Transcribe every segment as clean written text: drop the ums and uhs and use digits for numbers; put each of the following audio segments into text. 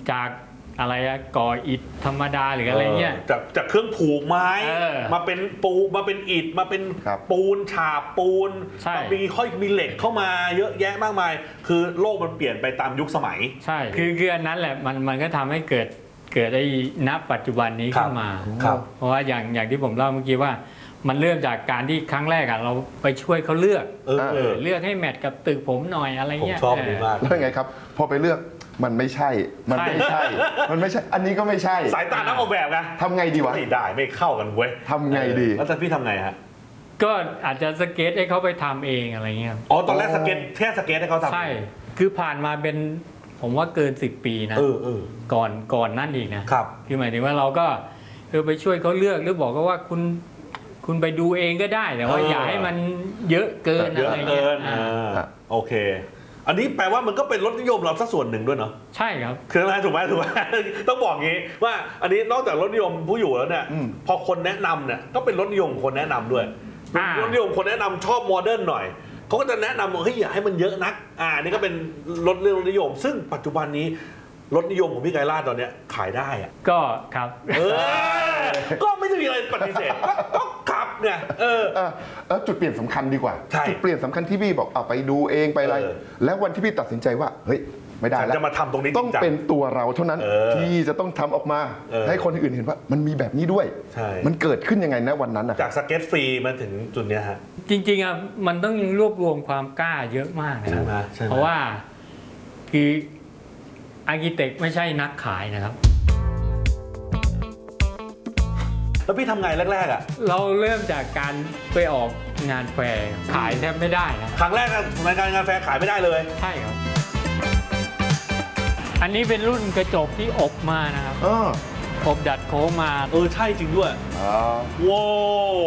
จากอะไรอะก่ออิฐธรรมดาหรืออะไรเงี้ยจากเครื่องผูกไม้มาเป็นปูมาเป็นอิฐมาเป็นปูนฉาบปูนมีเหล็กเข้ามาเยอะแยะมากมายคือโลกมันเปลี่ยนไปตามยุคสมัยใช่คืออันนั้นแหละมันก็ทำให้เกิดไอ้ณปัจจุบันนี้ขึ้นมาเพราะว่าอย่างที่ผมเล่าเมื่อกี้ว่ามันเริ่มจากการที่ครั้งแรกเราไปช่วยเขาเลือกให้แมทกับตึกผมหน่อยอะไรเงี้ยผมชอบมากแล้วไงครับพอไปเลือกมันไม่ใช่อันนี้ก็ไม่ใช่สายตานักออกแบบไงทำไงดีวะไม่ได้ไม่เข้ากันเว้ยทำไงดีแล้วพี่ทำไงฮะก็อาจจะสเก็ตให้เขาไปทำเองอะไรเงี้ยอ๋อตอนแรกแค่สเก็ตให้เขาทำใช่คือผ่านมาเป็นผมว่าเกิน10 ปีนะก่อนนั่นอีกนะครับคือหมายถึงว่าเราก็ไปช่วยเขาเลือกหรือบอกก็ว่าคุณไปดูเองก็ได้แต่ว่าอย่าให้มันเยอะเกินอะไรเงี้ยโอเคอันนี้แปลว่ามันก็เป็นรสนิยมเราสักส่วนหนึ่งด้วยเนาะใช่ครับคืออะไรถูกไหมต้องบอกงี้ว่าอันนี้นอกจากรสนิยมผู้อยู่แล้วเนี่ยพอคนแนะนำเนี่ยก็เป็นรสนิยมคนแนะนำด้วยรสนิยมคนแนะนำชอบโมเดิร์นหน่อยเขาก็จะแนะนำว่าเฮ้ยอย่าให้มันเยอะนักนี่ก็เป็นรสนิยมซึ่งปัจจุบันนี้รสนิยมของพี่ไกรลาศตอนนี้ขายได้อะก็ครับก็ไม่ได้มีอะไรปฏิเสธก็ครับเนี่ยจุดเปลี่ยนสำคัญดีกว่าจุดเปลี่ยนสำคัญที่พี่บอกเอาไปดูเองไปอะไรแล้ววันที่พี่ตัดสินใจว่าเฮ้ยไม่ได้แล้วจะมาทำตรงนี้ต้องเป็นตัวเราเท่านั้นที่จะต้องทำออกมาให้คนอื่นเห็นว่ามันมีแบบนี้ด้วยมันเกิดขึ้นยังไงนะวันนั้นจากสเก็ตฟรีมาถึงจุดนี้ฮะจริงๆมันต้องรวบรวมความกล้าเยอะมากนะเพราะว่าคืออาร์คิเต็กไม่ใช่นักขายนะครับแล้วพี่ทำไงแรกๆเราเริ่มจากการไปออกงานแฟร์ขายแทบไม่ได้นะครั้งแรกในงานแฟร์ขายไม่ได้เลยใช่ครับอันนี้เป็นรุ่นกระจกที่อบมานะครับอบดัดโค้งมาใช่จริงด้วยว้าว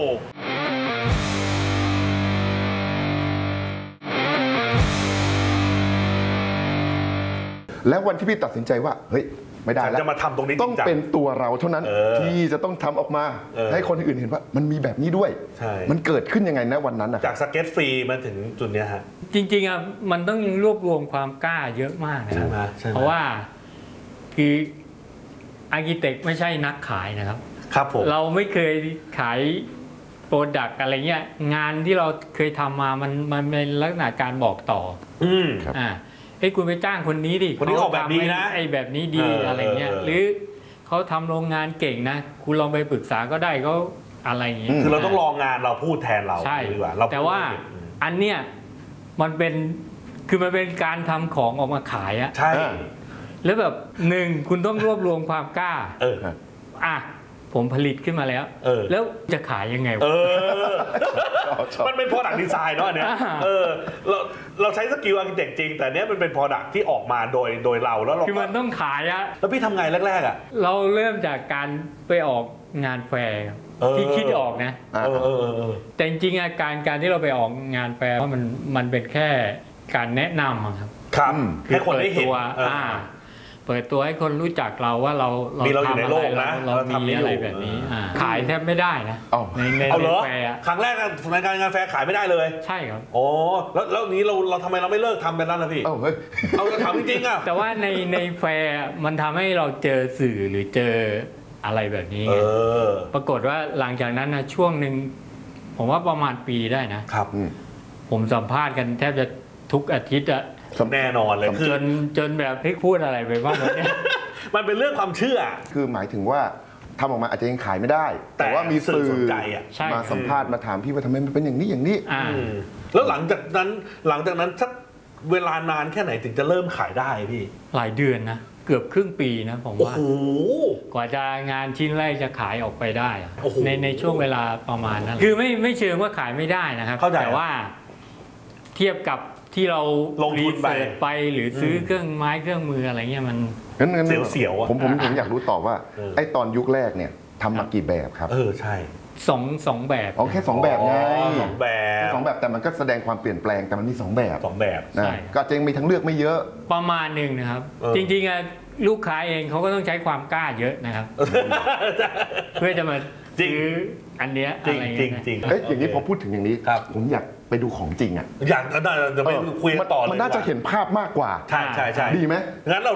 แล้ววันที่พี่ตัดสินใจว่าเฮ้ยไม่ได้แล้วจะมาทำตรงนี้ต้องเป็นตัวเราเท่านั้นที่จะต้องทำออกมาให้คนอื่นเห็นว่ามันมีแบบนี้ด้วยมันเกิดขึ้นยังไงนะวันนั้นจากสเก็ตฟรีมาถึงจุดนี้ฮะจริงๆมันต้องรวบรวมความกล้าเยอะมากนะเพราะว่าคืออาร์คิเต็กไม่ใช่นักขายนะครับครับผมเราไม่เคยขายโปรดักต์อะไรเงี้ยงานที่เราเคยทำมามันเป็นลักษณะการบอกต่อคุณไปจ้างคนนี้ดิคนนี้ออกแบบนี้นะไอ้แบบนี้ดีอะไรเงี้ยหรือเขาทำโรงงานเก่งนะคุณลองไปปรึกษาก็ได้เขาอะไรอย่างเงี้ยคือเราต้องรองานเราพูดแทนเราใช่ดีกว่าแต่ว่าอันเนี้ยมันเป็นการทำของออกมาขายอะใช่แล้วแบบคุณต้องรวบรวมความกล้าผมผลิตขึ้นมาแล้วแล้วจะขายยังไงมันเป็น product design เนาะเนี่ยเราใช้สกิลอาร์คิเต็กจริงแต่เนี้ยมันเป็น product ที่ออกมาโดยเราแล้วเราคือมันต้องขายอะแล้วพี่ทำไงแรกๆเราเริ่มจากการไปออกงานแฟร์ที่คิดออกนะแต่จริงๆการที่เราไปออกงานแฟร์ว่ามันเป็นแค่การแนะนำครับให้คนได้เห็นเปิดตัวให้คนรู้จักเราว่าเราทำอะไรเรามีอะไรแบบนี้ขายแทบไม่ได้นะในแฟร์ครั้งแรกในงานแฟร์ขายไม่ได้เลยใช่ครับโอ้แล้วนี้เราทำไมเราไม่เลิกทำเป็นนั้นนะพี่เอาจะทำจริงๆแต่ว่าในแฟร์มันทำให้เราเจอสื่อหรือเจออะไรแบบนี้ปรากฏว่าหลังจากนั้นนะช่วงหนึ่งผมว่าประมาณปีได้นะครับผมสัมภาษณ์กันแทบจะทุกอาทิตย์แน่นอนเลยจนแบบพี่พูดอะไรไปบ้างเนี่ยมันเป็นเรื่องความเชื่อคือหมายถึงว่าทำออกมาอาจจะยังขายไม่ได้แต่ว่ามีสื่อมาสัมภาษณ์มาถามพี่ว่าทำไมมันเป็นอย่างนี้แล้วหลังจากนั้นสักเวลานานแค่ไหนถึงจะเริ่มขายได้พี่หลายเดือนนะเกือบครึ่งปีนะผมว่ากว่าจะงานชิ้นแรกจะขายออกไปได้ในช่วงเวลาประมาณนั้นคือไม่เชิงว่าขายไม่ได้นะครับแต่ว่าเทียบกับที่เราลงทุนไปหรือซื้อเครื่องไม้เครื่องมืออะไรเงี้ยมันเสียวๆผมอยากรู้ต่อว่าไอ้ตอนยุคแรกเนี่ยทำมากี่แบบครับใช่สองแบบแค่2แบบไง 2แบบแต่มันก็แสดงความเปลี่ยนแปลงแต่มันมี2แบบนะก็จริงมีทั้งเลือกไม่เยอะประมาณหนึ่งนะครับจริงๆลูกค้าเองเขาก็ต้องใช้ความกล้าเยอะนะครับเพื่อจะมาซื้ออันเนี้ยอะไรจริงอย่างนี้พอพูดถึงอย่างนี้ผมอยากไปดูของจริงอยากจะไปคุยต่อเลยมันน่าจะเห็นภาพมากกว่าใช่ดีไหมงั้นเรา